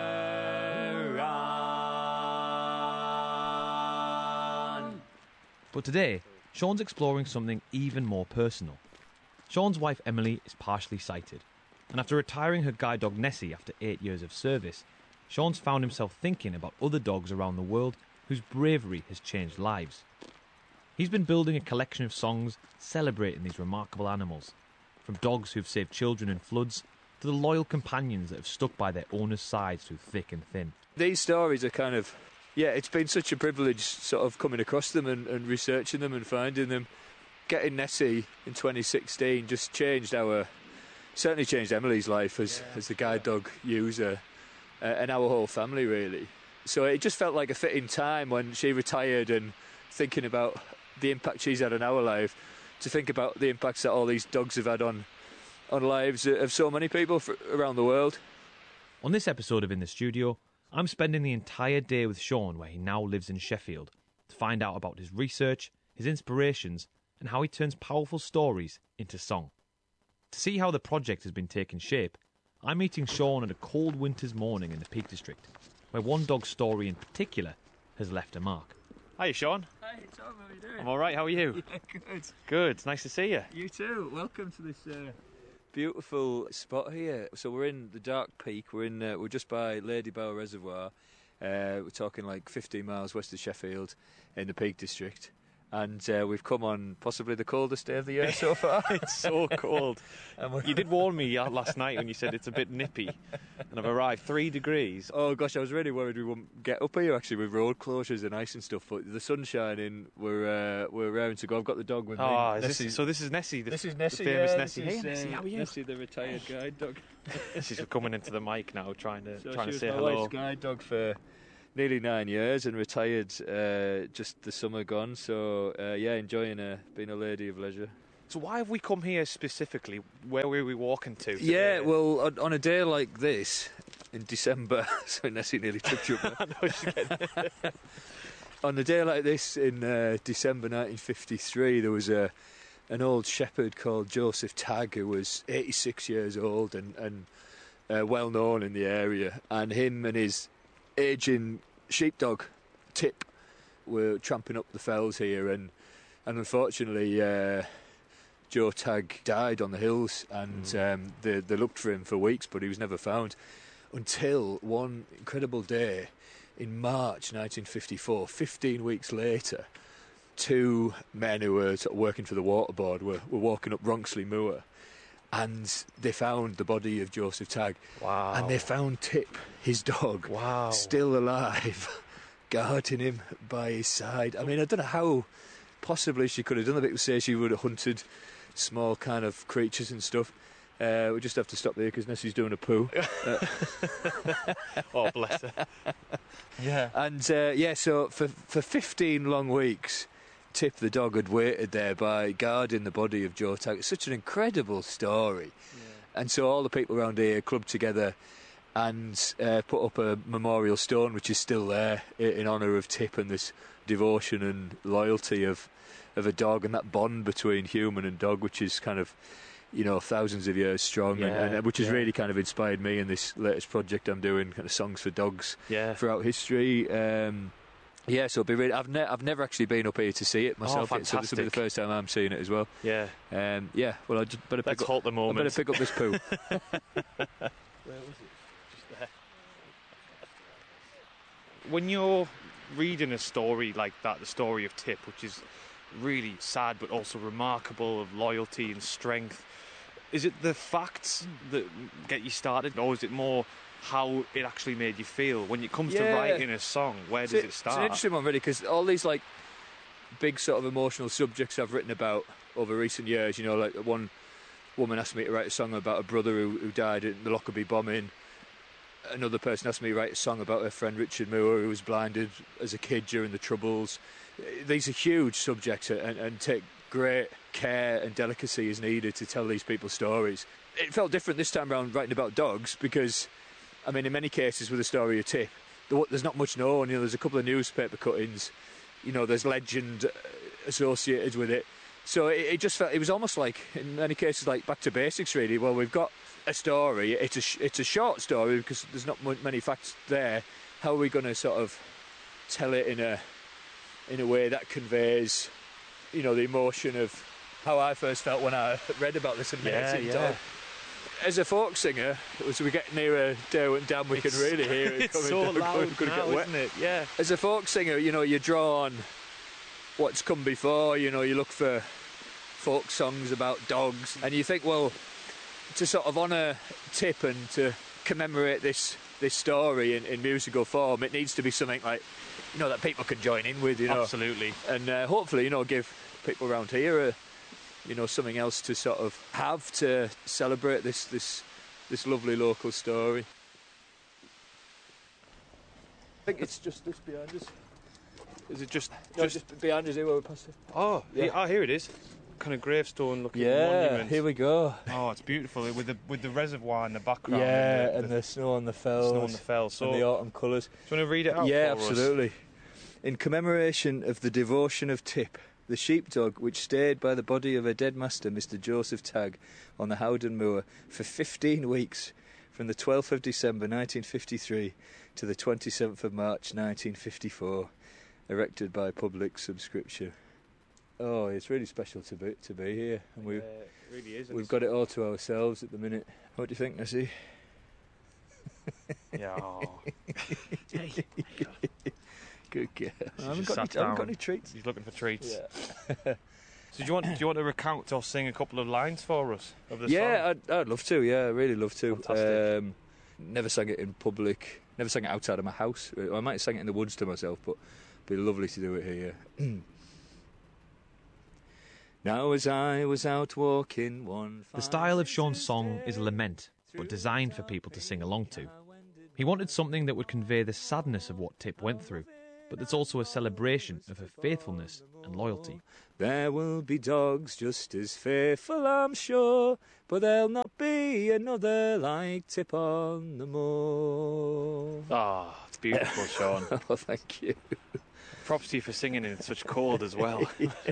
on. But today, Sean's exploring something even more personal. Sean's wife Emily is partially sighted, and after retiring her guide dog Nessie after eight years of service, Sean's found himself thinking about other dogs around the world whose bravery has changed lives. He's been building a collection of songs celebrating these remarkable animals, from dogs who've saved children in floods to the loyal companions that have stuck by their owners' sides through thick and thin. These stories are kind of, yeah, it's been such a privilege sort of coming across them and, and researching them and finding them. Getting Nessie in twenty sixteen just changed our, certainly changed Emily's life as, yeah. as the guide dog user uh, and our whole family really. So it just felt like a fitting time when she retired and thinking about the impact she's had on our life, to think about the impacts that all these dogs have had on on lives of so many people for, around the world. On this episode of In the Studio, I'm spending the entire day with Sean where he now lives in Sheffield to find out about his research, his inspirations and how he turns powerful stories into song. To see how the project has been taking shape, I'm meeting Sean at a cold winter's morning in the Peak District, where one dog's story in particular has left a mark. Hi, Sean. Hi, Tom. How are you doing? I'm all right. How are you? Yeah, good. Good. It's nice to see you. You too. Welcome to this uh... beautiful spot here. So we're in the Dark Peak. We're in. Uh, we're just by Lady Bower Reservoir. Uh, we're talking like fifteen miles west of Sheffield, in the Peak District. And uh, we've come on possibly the coldest day of the year so far. It's so cold. You did warn me last night when you said it's a bit nippy. And I've arrived three degrees. Oh gosh, I was really worried we wouldn't get up here actually with road closures and ice and stuff. But the sun's shining, we're uh, we're raring to go. I've got the dog with me. Oh, is this, so this is Nessie, the, this is Nessie, the famous yeah, Nessie. This Hey is, Nessie, uh, how are you? Nessie, the retired guide dog. She's coming into the mic now, trying to so trying she to was say my hello. wife's guide dog for nearly nine years and retired uh, just the summer gone. So uh, yeah, enjoying uh, being a lady of leisure. So why have we come here specifically? Where were we walking to today? Yeah, well, on, on a day like this in December, so Nessie nearly tripped you up. I know she's getting On a day like this in uh, December nineteen fifty-three, there was a an old shepherd called Joseph Tagg who was eighty-six years old and, and uh, well known in the area, and him and his ageing sheepdog Tip were tramping up the fells here, and and unfortunately uh, Joe Tagg died on the hills, and mm. um, they, they looked for him for weeks, but he was never found until one incredible day in March nineteen fifty-four, fifteen weeks later. Two men who were sort of working for the water board were, were walking up Ronksley Moor, and they found the body of Joseph Tagg. Wow. And they found Tip, his dog, wow. still alive, guarding him by his side. I mean, I don't know how possibly she could have done that. People say she would have hunted small kind of creatures and stuff. Uh, we just have to stop there because Nessie's doing a poo. uh, oh, bless her. Yeah. And uh, yeah, so for, for fifteen long weeks, Tip the dog had waited there by guarding the body of Joe Tagg. It's such an incredible story. Yeah. And so all the people around here clubbed together and uh, put up a memorial stone which is still there in honour of Tip and this devotion and loyalty of, of a dog and that bond between human and dog, which is kind of, you know, thousands of years strong, yeah, and, and which has yeah. really kind of inspired me in this latest project I'm doing, kind of songs for dogs yeah. throughout history. Um, yeah, so it'll be really, I've, ne- I've never actually been up here to see it myself, oh, yet, so this will be the first time I'm seeing it as well. Yeah, um, yeah. Well, I just better pick Let's up. halt the moment. I better pick up this poo. Where was it? Just there. When you're reading a story like that, the story of Tip, which is really sad but also remarkable, of loyalty and strength, is it the facts that get you started, or is it more how it actually made you feel when it comes yeah. to writing a song? Where does it's, it start? It's an interesting one, really, because all these like big sort of emotional subjects I've written about over recent years, you know, like one woman asked me to write a song about a brother who, who died in the Lockerbie bombing. Another person asked me to write a song about her friend Richard Moore, who was blinded as a kid during the Troubles. These are huge subjects and, and take great care and delicacy is needed to tell these people's stories. It felt different this time around writing about dogs because, I mean, in many cases with the story of Tip, there's not much known. You know, there's a couple of newspaper cuttings. You know, there's legend associated with it. So it, it just felt, it was almost like, in many cases, like back to basics, really. Well, we've got a story. It's a sh- it's a short story because there's not m- many facts there. How are we going to sort of tell it in a in a way that conveys, you know, the emotion of how I first felt when I read about this amazing yeah, yeah. dog. As a folk singer, as we get nearer Derwent Dam, we it's, can really hear it it's coming so down. loud Gonna now, get wet. isn't it? Yeah. As a folk singer, you know, you draw on what's come before. You know, you look for folk songs about dogs, and you think, well, to sort of honour Tip and to commemorate this this story in, in musical form, it needs to be something like, you know, that people can join in with, you know. Absolutely. And uh, hopefully, you know, give people around here, a, you know, something else to sort of have to celebrate this this this lovely local story. I think it's just this behind us. Is it just No, just, just behind us here where we're passing. oh Yeah. he- oh here it is, kind of gravestone looking Yeah, monument. here we go. Oh, it's beautiful with the with the reservoir in the background. Yeah, and the, and the snow on the fells. snow on the fells. So and the autumn colours. Do you want to read it out? Yeah, for us? absolutely. In commemoration of the devotion of Tip, the sheepdog which stayed by the body of her dead master, Mister Joseph Tagg, on the Howden Moor for fifteen weeks, from the twelfth of December nineteen fifty-three to the twenty-seventh of March nineteen fifty-four, erected by public subscription. Oh, it's really special to be to be here, and we Yeah, it really is. we've got it all to ourselves at the minute. What do you think, Nessie? Yeah. Oh. Good girl. I She's haven't just got, any, sat I haven't got down. any treats. He's looking for treats. Yeah. So do you want do you want to recount or sing a couple of lines for us of the Yeah, song? I'd, I'd love to. Yeah, I'd really love to. Fantastic. Um, never sang it in public. Never sang it outside of my house. I might have sang it in the woods to myself, but it'd be lovely to do it here. Now as I was out walking one... The style of Sean's song is a lament, but designed for people to sing along to. He wanted something that would convey the sadness of what Tip went through, but that's also a celebration of her faithfulness and loyalty. There will be dogs just as faithful, I'm sure, but there'll not be another like Tip on the moor. Ah, it's beautiful, Sean. Oh, thank you. Props to you for singing in such cold as well.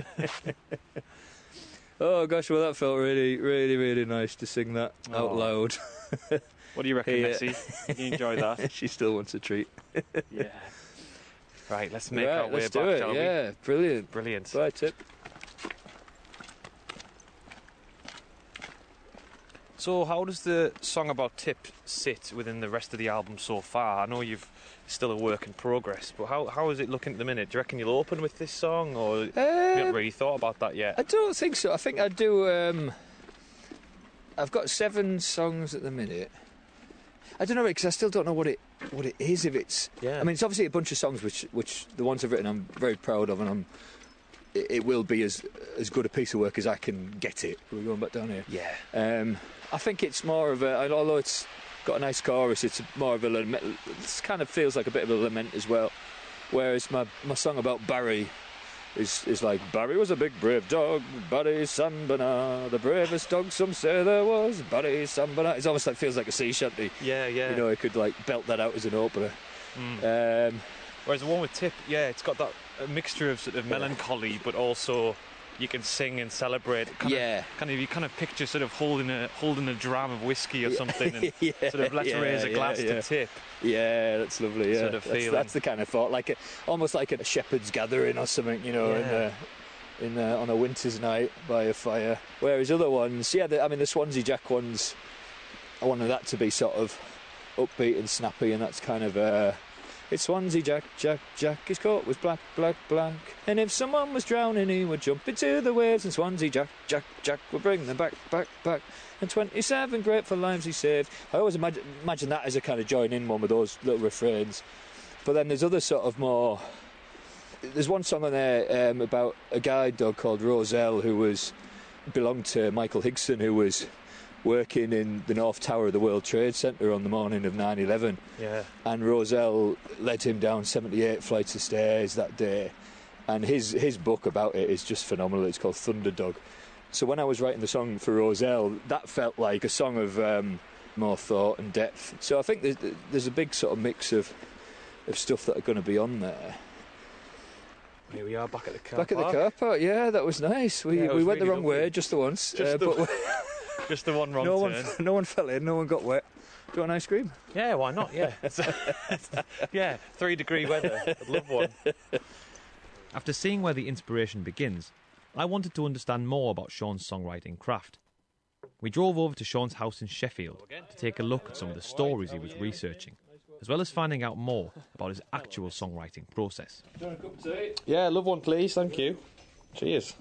Oh gosh, well that felt really, really, really nice to sing that Oh. out loud. What do you reckon, Yeah. Nessie? Did you enjoy that? She still wants a treat. Yeah. Right, let's make Right, our way let's back, do it. shall we? Yeah, brilliant. Brilliant. Bye, Tip. So how does the song about Tip sit within the rest of the album so far? I know you've still a work in progress, but how how is it looking at the minute? Do you reckon you'll open with this song, or you haven't really thought about that yet? I don't think so. I think I do. Um, I've got seven songs at the minute. I don't know because I still don't know what it what it is. If it's, Yeah. I mean, it's obviously a bunch of songs which which the ones I've written I'm very proud of, and I'm. It, it will be as as good a piece of work as I can get it. We're going back down here. Yeah. Um, I think it's more of a. Although it's got a nice chorus, it's more of a lament. It kind of feels like a bit of a lament as well. Whereas my my song about Barry. Is, is like, Barry was a big brave dog, Barry San Bernard, the bravest dog some say there was, Barry San Bernard. It's almost like, feels like a sea shanty. Yeah, yeah. You know, I could like belt that out as an opener. Mm. Um, Whereas the one with Tip, yeah, it's got that a mixture of sort of melancholy, but also you can sing and celebrate. Kind Yeah. Of, kind of, you kind of picture sort of holding a holding a dram of whiskey or something, and yeah, sort of let's yeah, raise a yeah, glass yeah. to Tip. Yeah, that's lovely. Yeah, Sort of that's, feeling. that's the kind of thought, like a, almost like a shepherd's gathering or something, you know, in Yeah. a, in a, on a winter's night by a fire. Whereas other ones, yeah, the, I mean the Swansea Jack ones, I wanted that to be sort of upbeat and snappy, and that's kind of uh, it's Swansea Jack, Jack, Jack. His coat was black, black, black, and if someone was drowning, he would jump into the waves. And Swansea Jack, Jack, Jack would bring them back, back, back. And twenty-seven grateful lives he saved. I always imagine, imagine that as a kind of join-in one with those little refrains. But then there's other sort of more... There's one song on there um, about a guide dog called Roselle who was belonged to Michael Higson, who was working in the North Tower of the World Trade Centre on the morning of nine eleven. Yeah. And Roselle led him down seventy-eight flights of stairs that day. And his, his book about it is just phenomenal. It's called Thunderdog. So when I was writing the song for Roselle, that felt like a song of um, more thought and depth. So I think there's, there's a big sort of mix of of stuff that are going to be on there. Here we are back at the car Back park. at the car park, yeah, that was nice. We Yeah, it we was went the really wrong lovely. way just the once, Just uh, the- but Just the one wrong no turn. one no one fell in, no one got wet. Do you want ice cream? Yeah, why not? Yeah. Yeah, three degree weather. I'd love one. After seeing where the inspiration begins, I wanted to understand more about Sean's songwriting craft. We drove over to Sean's house in Sheffield to take a look at some of the stories he was researching, as well as finding out more about his actual songwriting process. Do you want a cup of tea? Yeah, love one, please. Thank you. Cheers.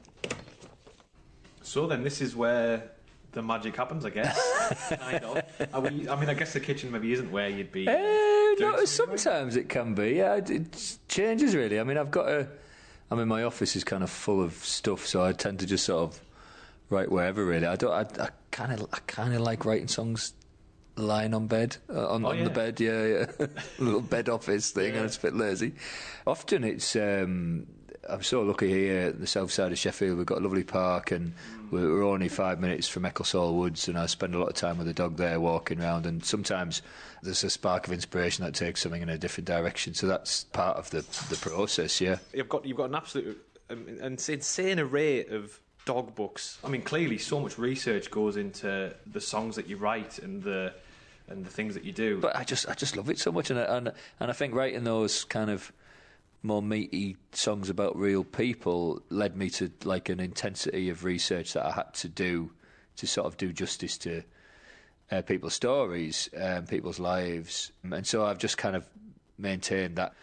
So then, this is where the magic happens, I guess. kind of. Are we, I mean, I guess the kitchen maybe isn't where you'd be. Uh, no, sometimes it can be. Yeah, it, it changes really. I mean, I've got a. I mean, my office is kind of full of stuff, so I tend to just sort of write wherever. Really, I don't. I kind of. I kind of like writing songs lying on bed uh, on, Oh, on yeah. the bed. Yeah, yeah. A little bed office thing, and it's a bit lazy. Often it's. Um, I'm so lucky here at the south side of Sheffield. We've got a lovely park, and we're, we're only five minutes from Ecclesall Woods, and I spend a lot of time with the dog there, walking around. And sometimes there's a spark of inspiration that takes something in a different direction. So that's part of the the process. Yeah. You've got you've got an absolute um, an insane array of dog books. I mean, clearly, so much research goes into the songs that you write and the and the things that you do. But I just I just love it so much, and I, and and I think writing those kind of more meaty songs about real people led me to like an intensity of research that I had to do to sort of do justice to uh, people's stories, um, people's lives, and so I've just kind of maintained that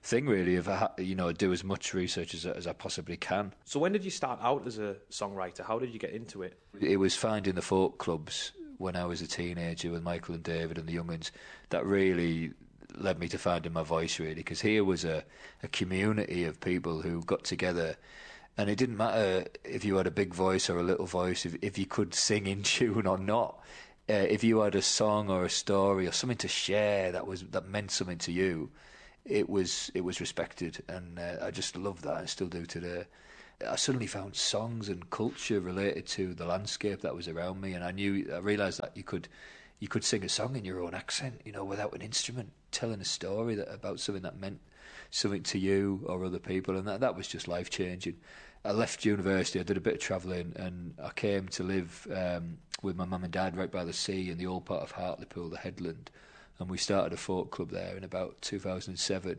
thing, really, of, you know, do as much research as, as I possibly can. So when did you start out as a songwriter? How did you get into it? It was finding the folk clubs when I was a teenager with Michael and David and the Young'uns that really led me to finding my voice, really, because here was a, a community of people who got together, and it didn't matter if you had a big voice or a little voice, if, if you could sing in tune or not. Uh, if you had a song or a story or something to share that was that meant something to you, it was it was respected, and uh, I just love that, and still do today. I suddenly found songs and culture related to the landscape that was around me, and I knew I realised that you could you could sing a song in your own accent, you know, without an instrument, telling a story that about something that meant something to you or other people, and that that was just life changing. I left university, I did a bit of travelling, and I came to live um, with my mum and dad right by the sea in the old part of Hartlepool, the Headland, and we started a folk club there in about two thousand seven,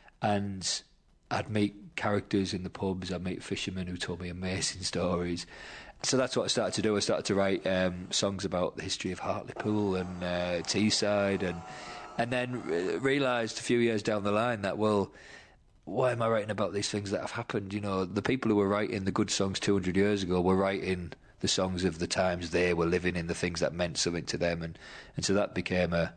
and I'd meet characters in the pubs, I'd meet fishermen who told me amazing stories. So that's what I started to do. I started to write um, songs about the history of Hartlepool and uh, Teesside, and and then re- realised a few years down the line that, well, why am I writing about these things that have happened? You know, the people who were writing the good songs two hundred years ago were writing the songs of the times they were living in, the things that meant something to them, and, and so that became a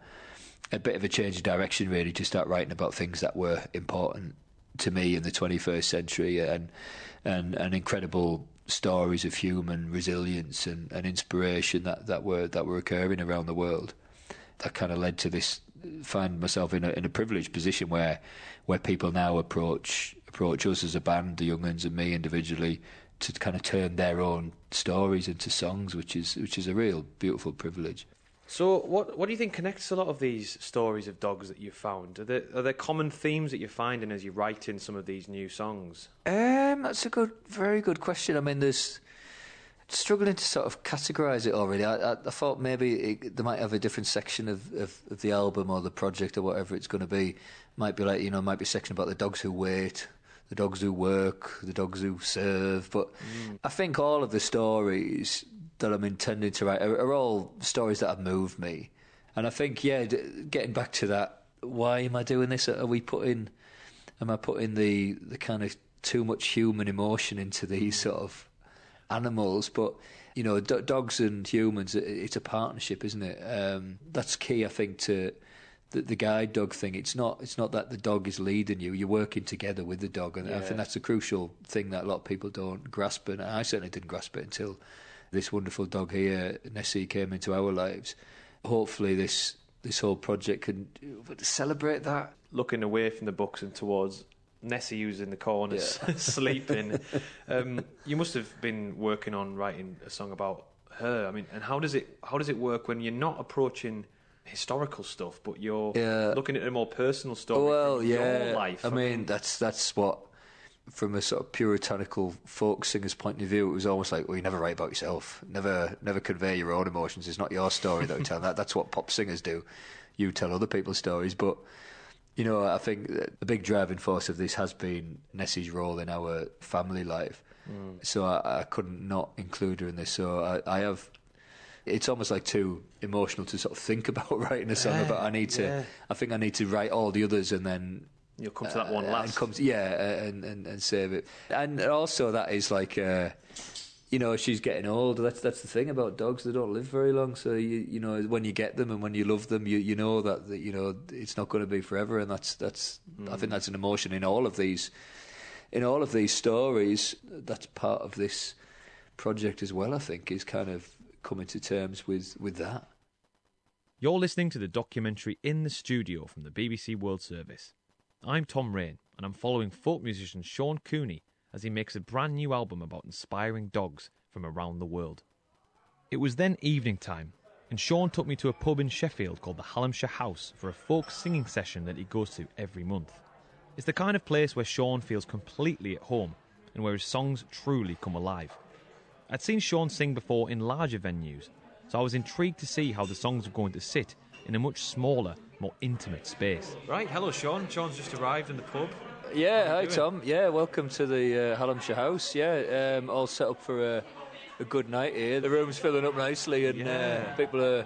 a bit of a change of direction, really, to start writing about things that were important to me in the twenty-first century, and and, and incredible stories of human resilience and, and inspiration that, that were that were occurring around the world. That kind of led to this, find myself in a in a privileged position where where people now approach approach us as a band, the Young'uns and me individually, to kind of turn their own stories into songs, which is which is a real beautiful privilege. So what what do you think connects a lot of these stories of dogs that you've found? Are there, are there common themes that you're finding as you write in some of these new songs? Um, that's a good, very good question. I mean, there's struggling to sort of categorise it already. I, I, I thought maybe it, they might have a different section of, of, of the album or the project or whatever it's going to be. Might be like, you know, might be a section about the dogs who wait, the dogs who work, the dogs who serve. But mm. I think all of the stories that I'm intending to write are, are all stories that have moved me. And I think, yeah, d- getting back to that, why am I doing this? Are we putting, am I putting the, the kind of too much human emotion into these sort of animals? But, you know, d- dogs and humans, it's a partnership, isn't it? Um, that's key, I think, to the, the guide dog thing. It's not it's not that the dog is leading you, you're working together with the dog. And yeah. I think that's a crucial thing that a lot of people don't grasp, and I certainly didn't grasp it until this wonderful dog here, Nessie, came into our lives. Hopefully this this whole project can celebrate that. Looking away from the books and towards Nessie, who's in the corners, yeah. sleeping. Um, you must have been working on writing a song about her. I mean, and how does it how does it work when you're not approaching historical stuff, but you're yeah. looking at a more personal story well, from yeah. your life? I mean, that's that's what, from a sort of puritanical folk singer's point of view, it was almost like, well, you never write about yourself, never never convey your own emotions. It's not your story that we tell. That that's what pop singers do. You tell other people's stories. But, you know, I think the big driving force of this has been Nessie's role in our family life. Mm. So I, I couldn't not include her in this. So I, I have. It's almost like too emotional to sort of think about writing a song yeah, about. I need to. Yeah. I think I need to write all the others and then. You'll come to that one uh, last. And come to, yeah, and, and, and save it. And also that is like, uh, you know, she's getting older. That's that's the thing about dogs. They don't live very long. So, you you know, when you get them and when you love them, you, you know that, that, you know, it's not going to be forever. And that's, that's mm. I think that's an emotion in all of these, in all of these stories. That's part of this project as well, I think, is kind of coming to terms with, with that. You're listening to the documentary In the Studio from the B B C World Service. I'm Tom Rain, and I'm following folk musician Sean Cooney as he makes a brand new album about inspiring dogs from around the world. It was then evening time, and Sean took me to a pub in Sheffield called the Hallamshire House for a folk singing session that he goes to every month. It's the kind of place where Sean feels completely at home and where his songs truly come alive. I'd seen Sean sing before in larger venues, so I was intrigued to see how the songs were going to sit in a much smaller, more intimate space. Right, hello Sean. Sean's just arrived in the pub. Yeah, hi Tom. Yeah, welcome to the uh, Hallamshire House. Yeah, um, all set up for a, a good night here. The room's filling up nicely, and yeah. uh, people are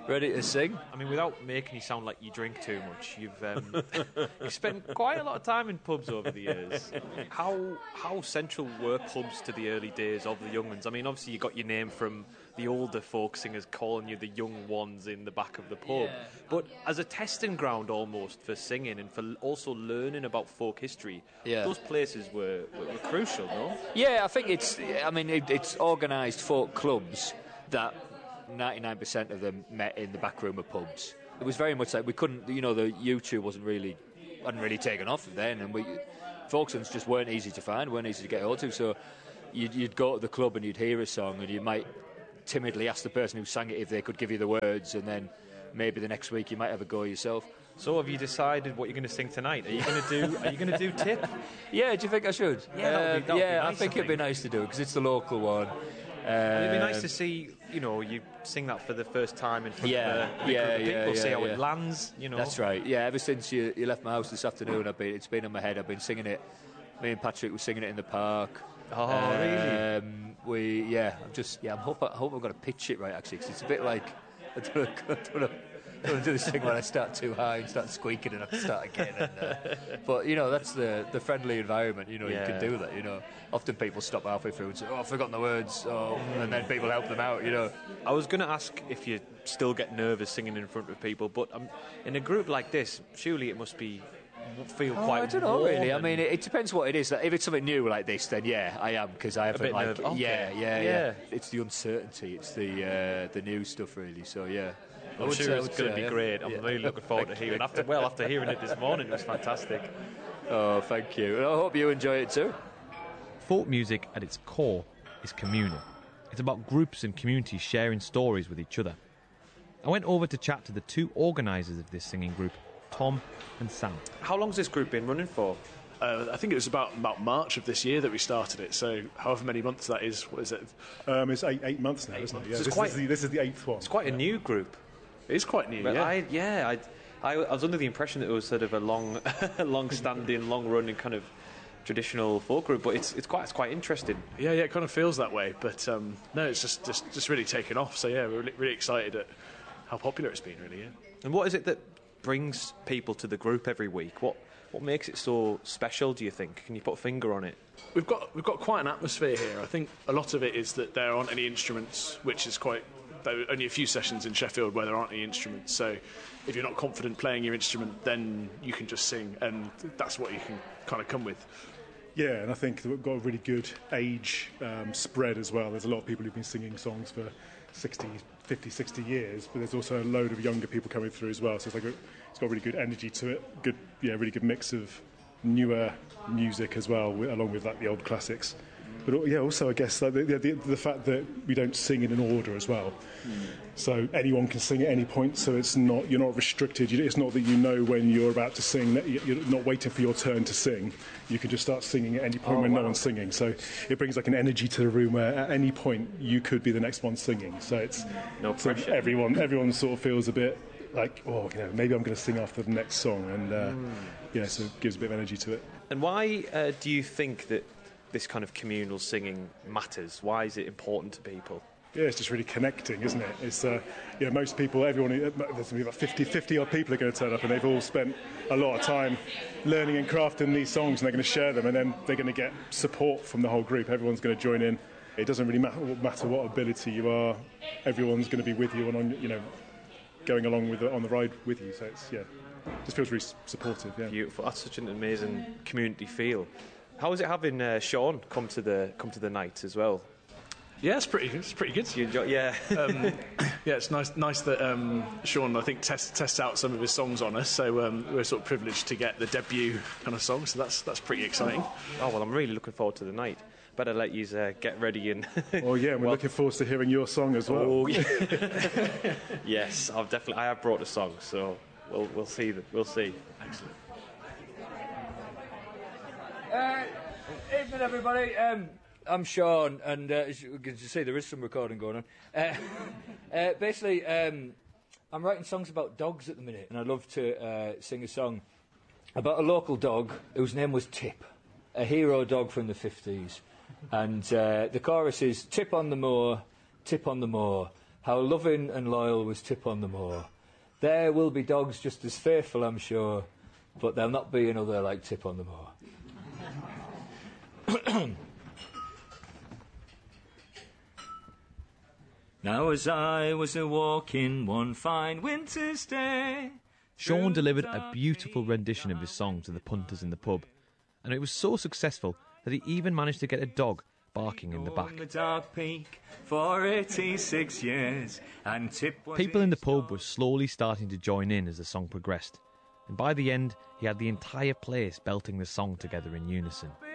ready to sing. I mean, without making you sound like you drink too much, you've um, you spent quite a lot of time in pubs over the years. How how central were pubs to the early days of the young ones? I mean, obviously you got your name from the older folk singers calling you the young ones in the back of the pub, Yeah. but as a testing ground almost for singing and for also learning about folk history, Yeah. those places were, were, were crucial, no? Yeah, I think it's. I mean, it, it's organised folk clubs that ninety-nine percent of them met in the back room of pubs. It was very much like we couldn't. You know, the YouTube wasn't really hadn't really taken off then, and we folk songs just weren't easy to find, weren't easy to get hold to. So you'd, you'd go to the club and you'd hear a song, and you might timidly ask the person who sang it if they could give you the words, and then maybe the next week you might have a go yourself. So have you decided what you're going to sing tonight? Are you going to do? Are you going to do Tip? Yeah, do you think I should? Yeah, that would be- that would yeah, be nice, I think I it'd be think. nice to do because it's the local one. And it'd be nice Um, to see, you know, you sing that for the first time in front Yeah, of a big yeah, group of yeah, people, see yeah, how yeah. it lands, you know. That's right. Yeah, ever since you, you left my house this afternoon, I've been it's been in my head. I've been singing it. Me and Patrick were singing it in the park. Oh, really? Um, we yeah. I'm just yeah. I'm hope I hope I've got to pitch it right actually, because it's a bit like I don't know, I don't know, I don't want to do this thing when I start too high and start squeaking and I have to start again. And, uh, but you know, that's the the friendly environment. You know, Yeah. you can do that. You know, often people stop halfway through and say, "Oh, I've forgotten the words," oh, and then people help them out. You know. I was going to ask if you still get nervous singing in front of people, but um, in a group like this, surely it must be feel Oh, quite I don't know warm really. I and- mean, it, it depends what it is. Like, if it's something new like this, then yeah, I am because I haven't bit like nerve- okay. yeah, yeah, yeah, Yeah. It's the uncertainty. It's the uh, the new stuff really. So yeah, I I'm would sure say- I it's would going say to be I am. great. I'm Yeah. really looking forward to Thank hearing. you. After well, after hearing it this morning, it was fantastic. Oh, thank you. And I hope you enjoy it too. Folk music at its core is communal. It's about groups and communities sharing stories with each other. I went over to chat to the two organisers of this singing group, Tom and Sam. How long's this group been running for? Uh, I think it was about, about March of this year that we started it, so however many months that is, what is it? Um, it's eight, eight months now, isn't it? Yeah, So it's this, quite- this, is the, this is the eighth one. It's quite a new group. It is quite new, But yeah. I, yeah, I, I, I was under the impression that it was sort of a long, long-standing, long-running kind of traditional folk group, but it's it's quite it's quite interesting. Yeah, yeah, it kind of feels that way, but um, no, it's just, just just really taken off. So yeah, we're really, really excited at how popular it's been, really. Yeah. And what is it that brings people to the group every week? What what makes it so special? Do you think? Can you put a finger on it? We've got we've got quite an atmosphere here. I think a lot of it is that there aren't any instruments, which is quite. There are only a few sessions in Sheffield where there aren't any instruments. So if you're not confident playing your instrument, then you can just sing, and that's what you can kind of come with. Yeah, and I think that we've got a really good age um, spread as well. There's a lot of people who've been singing songs for sixty, fifty, sixty years, but there's also a load of younger people coming through as well. So it's like a, it's got really good energy to it. Good, yeah, really good mix of newer music as well, wi- along with like the old classics. But al- yeah, also I guess like the, the, the fact that we don't sing in an order as well. So anyone can sing at any point. So it's not you're not restricted. You, it's not that you know when you're about to sing. that you- You're not waiting for your turn to sing. You can just start singing at any point Oh, when wow. no one's singing. So it brings like an energy to the room where at any point you could be the next one singing. So it's No so pressure. everyone everyone sort of feels a bit like, oh, you know, maybe I'm going to sing after the next song, and uh, Mm. yeah, so it gives a bit of energy to it. And why uh, do you think that this kind of communal singing matters? Why is it important to people? Yeah, it's just really connecting, isn't it? It's, uh, you know, most people, everyone, there's going to be about fifty, fifty odd people are going to turn up, and they've all spent a lot of time learning and crafting these songs, and they're going to share them, and then they're going to get support from the whole group. Everyone's going to join in. It doesn't really matter, matter what ability you are. Everyone's going to be with you and on, you know, going along with the, on the ride with you. So it's yeah, just feels really s- supportive. Yeah. Beautiful. That's such an amazing community feel. How is it having uh, Sean come to the come to the night as well? Yeah, it's pretty. It's pretty good. You enjoy, yeah, um, yeah. It's nice. Nice that um, Sean, I think, tests tests out some of his songs on us. So um, we're sort of privileged to get the debut kind of song. So that's that's pretty exciting. Oh well, I'm really looking forward to the night. Better let you uh, get ready and. Oh yeah, and we're Well- looking forward to hearing your song as well. Oh, yeah. Yes, I've definitely. I have brought a song, so we'll we'll see. The, we'll see. Excellent. Uh, evening, everybody. Um, I'm Sean, and uh, as you can see, there is some recording going on. Uh, uh, basically, um, I'm writing songs about dogs at the minute, and I'd love to uh, sing a song about a local dog whose name was Tip, a hero dog from the fifties. And uh, the chorus is, Tip on the moor, Tip on the moor, how loving and loyal was Tip on the Moor. There will be dogs just as faithful, I'm sure, but there'll not be another like Tip on the Moor. Now as I was a walking one fine winter's day. Sean delivered a beautiful rendition of his song to the punters in the pub, and it was so successful that he even managed to get a dog barking in the back. The dark peak for eighty-six years, and Tip was People in the pub were slowly starting to join in as the song progressed, and by the end he had the entire place belting the song together in unison.